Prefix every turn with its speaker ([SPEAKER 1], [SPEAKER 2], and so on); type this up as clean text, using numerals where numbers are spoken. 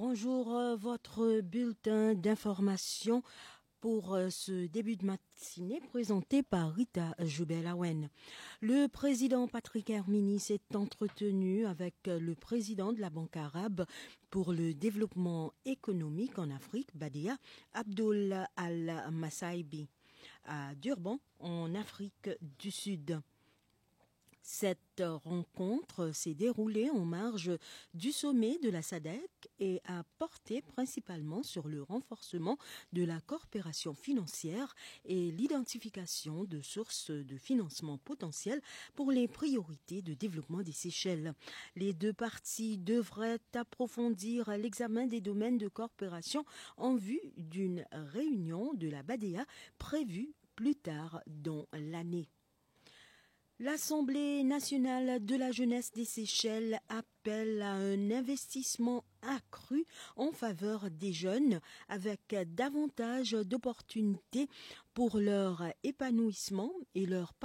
[SPEAKER 1] Bonjour, votre bulletin d'information pour ce début de matinée présenté par Rita Joubel-Awen. Le président Patrick Hermini s'est entretenu avec le président de la Banque arabe pour le développement économique en Afrique, Badia, Abdoul Al-Masaibi, à Durban, en Afrique du Sud. Cette rencontre s'est déroulée en marge du sommet de la SADC et a porté principalement sur le renforcement de la coopération financière et l'identification de sources de financement potentielles pour les priorités de développement des Seychelles. Les deux parties devraient approfondir l'examen des domaines de coopération en vue d'une réunion de la BADEA prévue plus tard dans l'année. L'Assemblée nationale de la jeunesse des Seychelles appelle à un investissement accru en faveur des jeunes avec davantage d'opportunités pour leur épanouissement et leur